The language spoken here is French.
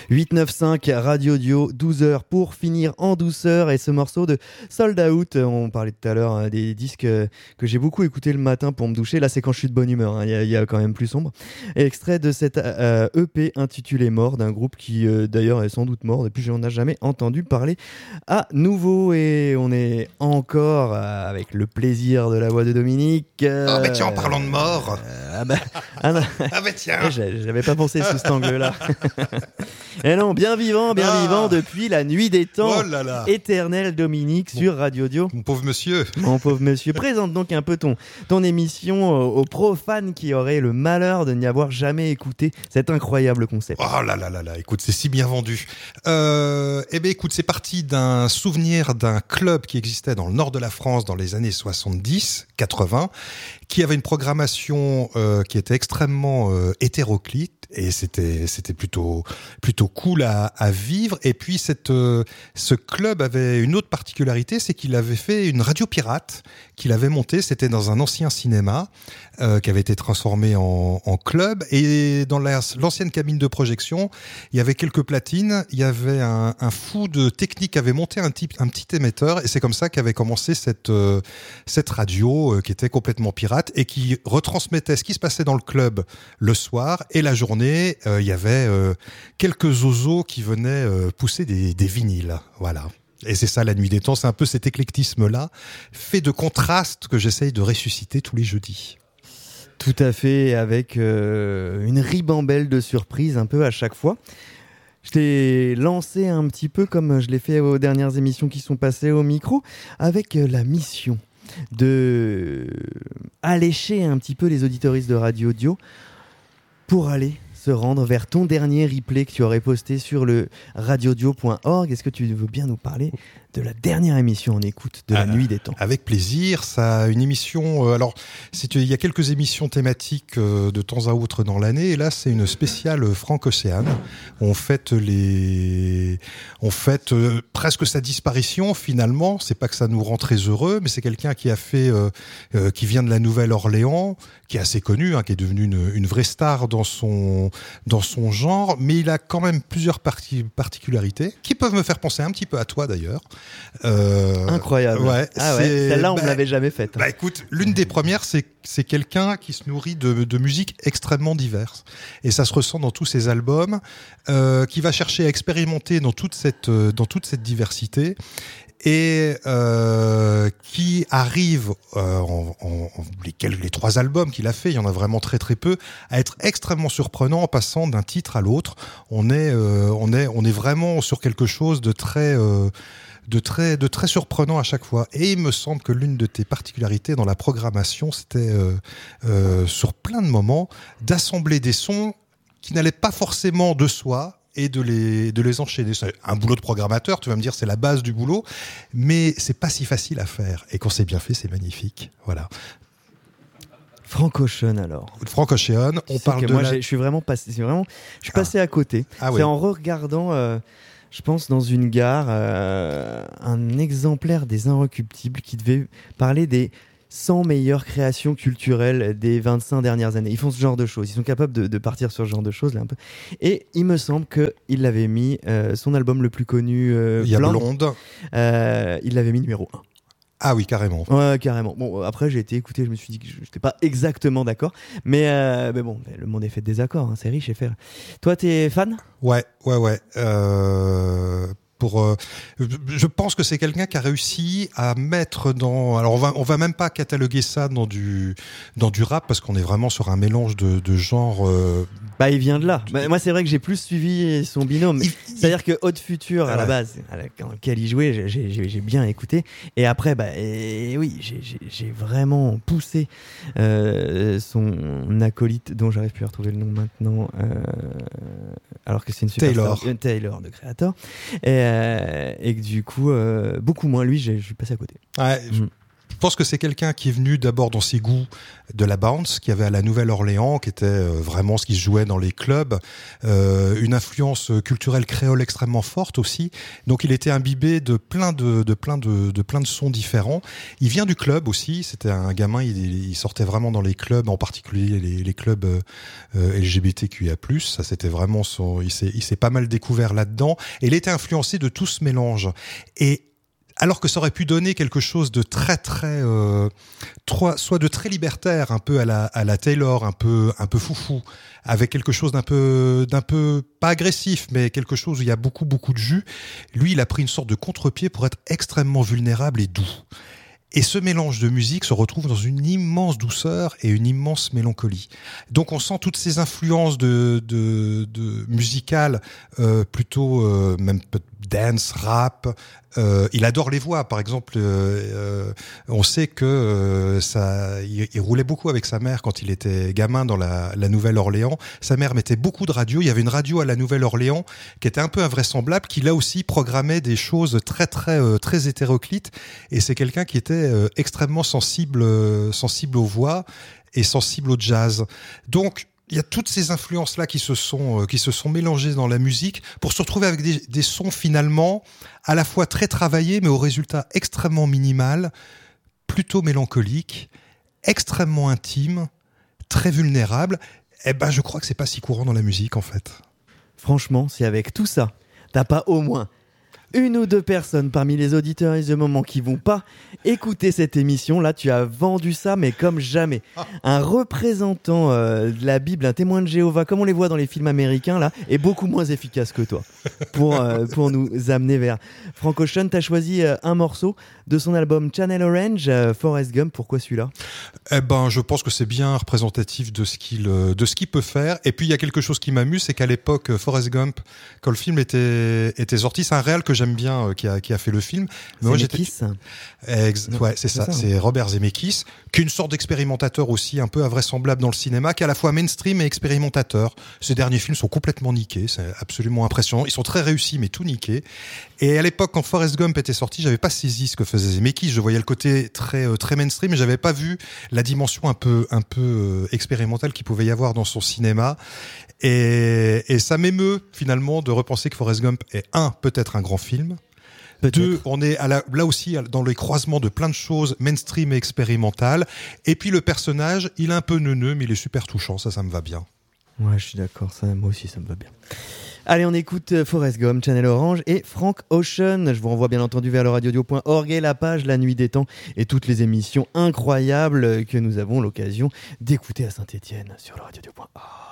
895 Radio Dio, 12 heures pour finir en douceur. Et ce morceau de Sold Out, on parlait tout à l'heure des disques que j'ai beaucoup écouté le matin pour me doucher. Là, c'est quand je suis de bonne humeur, il y a quand même plus sombre. Et extrait de cette EP intitulé Mort, d'un groupe qui d'ailleurs est sans doute mort depuis j'en ai jamais entendu parler à nouveau. Et on est encore avec le plaisir de la voix de Dominique. Ah bah tiens, en parlant de mort. Ah bah tiens. J'avais pas pensé sous cet angle-là. Et non, bien vivant depuis la nuit des temps. Oh là là. Éternel Dominique sur Radio Dio. Mon pauvre monsieur. Mon pauvre monsieur. Présente donc un peu ton émission aux profanes qui auraient le malheur de n'y avoir jamais écouté cet incroyable concept. Oh là là là là, écoute, c'est si bien vendu. Eh bien écoute, c'est parti d'un souvenir d'un club qui existait dans le nord de la France dans les années 70-80, qui avait une programmation qui était extrêmement hétéroclite, et c'était plutôt cool à vivre. Et puis ce club avait une autre particularité, c'est qu'il avait fait une radio pirate qu'il avait montée. C'était dans un ancien cinéma qui avait été transformé en club, et dans l'ancienne cabine de projection, il y avait quelques platines, il y avait un fou de technique qui avait monté un petit émetteur, et c'est comme ça qu'avait commencé cette radio qui était complètement pirate et qui retransmettait ce qui se passait dans le club le soir, et la journée il y avait quelques zozos qui venaient pousser des vinyles, voilà. Et c'est ça la nuit des temps, c'est un peu cet éclectisme-là, fait de contrastes, que j'essaye de ressusciter tous les jeudis. Tout à fait, avec une ribambelle de surprises un peu à chaque fois. Je t'ai lancé un petit peu comme je l'ai fait aux dernières émissions qui sont passées au micro, avec la mission de allécher un petit peu les auditoristes de Radio Dio pour aller se rendre vers ton dernier replay que tu aurais posté sur le radiodio.org. Est-ce que tu veux bien nous parler de la dernière émission en écoute de la nuit des temps? Avec plaisir. Ça, une émission. Alors, il y a quelques émissions thématiques de temps à autre dans l'année, et là, c'est une spéciale Franco-Océane. On fête presque sa disparition. Finalement, c'est pas que ça nous rend très heureux, mais c'est quelqu'un qui a fait, qui vient de la Nouvelle-Orléans, qui est assez connu, qui est devenu une vraie star dans son genre, mais il a quand même plusieurs particularités qui peuvent me faire penser un petit peu à toi d'ailleurs. Incroyable. Ouais, celle-là, on ne l'avait jamais faite. Bah écoute, l'une des premières, c'est quelqu'un qui se nourrit de musique extrêmement diverse. Et ça se ressent dans tous ses albums, qui va chercher à expérimenter dans toute cette diversité. Et qui arrive les 3 albums qu'il a fait, il y en a vraiment très très peu, à être extrêmement surprenant en passant d'un titre à l'autre. On est vraiment sur quelque chose de très surprenant à chaque fois. Et il me semble que l'une de tes particularités dans la programmation, c'était sur plein de moments d'assembler des sons qui n'allaient pas forcément de soi, et de les enchaîner. C'est un boulot de programmateur, tu vas me dire, c'est la base du boulot, mais c'est pas si facile à faire. Et quand c'est bien fait, c'est magnifique. Voilà. Franco-Ocean alors. Franco-Ocean, on parle de... Moi, je suis passé à côté. Ah, c'est oui. en regardant, je pense, dans une gare, un exemplaire des Inrecuptibles qui devait parler des 100 meilleures créations culturelles des 25 dernières années. Ils font ce genre de choses. Ils sont capables de partir sur ce genre de choses là un peu. Et il me semble qu'il l'avait mis, son album le plus connu, il y a Blonde. Il l'avait mis numéro 1. Ah oui, carrément. Ouais, carrément. Bon, après, j'ai été écouté, je me suis dit que je n'étais pas exactement d'accord. Mais bon, le monde est fait de désaccords, c'est riche et fait. Toi, t'es fan ? Ouais. Je pense que c'est quelqu'un qui a réussi à mettre dans... Alors on va même pas cataloguer ça dans du rap, parce qu'on est vraiment sur un mélange de genres... Bah il vient de là. Moi c'est vrai que j'ai plus suivi son binôme. C'est-à-dire que Haute Future à la base, dans lequel il jouait, j'ai bien écouté. Et après oui, j'ai vraiment poussé son acolyte, dont j'arrive plus à retrouver le nom maintenant, alors que c'est une super Taylor de Creator. Et que du coup beaucoup moins lui, je suis passé à côté. Ouais. pense que c'est quelqu'un qui est venu d'abord dans ses goûts de la bounce, qui avait à la Nouvelle-Orléans, qui était vraiment ce qui se jouait dans les clubs, une influence culturelle créole extrêmement forte aussi. Donc il était imbibé de plein de sons différents. Il vient du club aussi. C'était un gamin. Il sortait vraiment dans les clubs, en particulier les clubs LGBTQIA+. Ça, c'était vraiment il s'est pas mal découvert là-dedans. Et il était influencé de tout ce mélange. Et alors que ça aurait pu donner quelque chose de très soit de très libertaire, un peu à la Taylor, un peu foufou, avec quelque chose d'un peu pas agressif, mais quelque chose où il y a beaucoup de jus. Lui, il a pris une sorte de contre-pied pour être extrêmement vulnérable et doux. Et ce mélange de musique se retrouve dans une immense douceur et une immense mélancolie. Donc on sent toutes ces influences de musicales, plutôt même dance, rap. Il adore les voix. Par exemple, on sait que il roulait beaucoup avec sa mère quand il était gamin dans la Nouvelle-Orléans. Sa mère mettait beaucoup de radio. Il y avait une radio à la Nouvelle-Orléans qui était un peu invraisemblable, qui là aussi programmait des choses très hétéroclites. Et c'est quelqu'un qui était extrêmement sensible aux voix et sensible au jazz. Donc il y a toutes ces influences-là qui se sont mélangées dans la musique pour se retrouver avec des sons finalement à la fois très travaillés, mais au résultat extrêmement minimal, plutôt mélancolique, extrêmement intime, très vulnérable. Eh ben, je crois que c'est pas si courant dans la musique, en fait. Franchement, si avec tout ça, t'as pas au moins une ou deux personnes parmi les auditeurs et ce moment qui vont pas écouter cette émission, là tu as vendu ça mais comme jamais. Un représentant de la Bible, un témoin de Jéhovah comme on les voit dans les films américains là, est beaucoup moins efficace que toi pour nous amener vers Frank Ocean. T'as choisi un morceau de son album Channel Orange, Forrest Gump. Pourquoi celui-là? Eh ben, je pense que c'est bien représentatif de ce qu'il peut faire. Et puis il y a quelque chose qui m'amuse, c'est qu'à l'époque Forrest Gump, quand le film était sorti, c'est un réal que j'aime bien qui a fait le film. Mais Zemeckis. Ouais, c'est ça. C'est Robert Zemeckis, qui est une sorte d'expérimentateur aussi, un peu invraisemblable dans le cinéma, qui est à la fois mainstream et expérimentateur. Ces derniers films sont complètement niqués, c'est absolument impressionnant. Ils sont très réussis, mais tout niqués. Et à l'époque, quand Forrest Gump était sorti, j'avais pas saisi ce que faisait Zemeckis. Je voyais le côté très mainstream, mais j'avais pas vu la dimension un peu expérimentale qu'il pouvait y avoir dans son cinéma. Et ça m'émeut finalement de repenser que Forrest Gump est peut-être un grand film. Deux, on est là aussi dans les croisements de plein de choses mainstream et expérimentales. Et puis le personnage, il est un peu neuneux, mais il est super touchant. Ça me va bien. Ouais, je suis d'accord. Moi aussi, ça me va bien. Allez, on écoute Forrest Gump, Channel Orange et Frank Ocean. Je vous renvoie bien entendu vers leradiodio.org et la page La Nuit des Temps et toutes les émissions incroyables que nous avons l'occasion d'écouter à Saint-Étienne sur leradiodio.org.